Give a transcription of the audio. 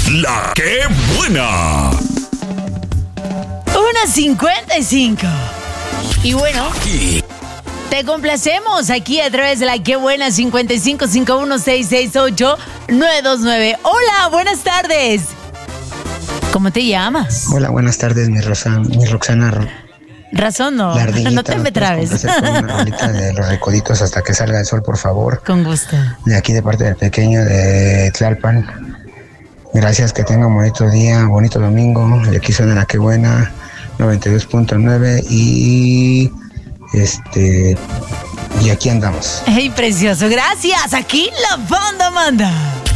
La que buena. 1:55. Y bueno, te complacemos aquí a través de la que buena 5551668929. Hola, buenas tardes. ¿Cómo te llamas? Hola, buenas tardes, mi Roxana. Razón no, no te me trabes. Una rolita de Los Recoditos hasta que salga el sol, por favor. Con gusto. De aquí de parte del pequeño de Tlalpan. Gracias, que tenga un bonito día, bonito domingo. Y aquí suena la que buena 92.9 y aquí andamos. ¡Ey, precioso! Gracias. Aquí la banda manda.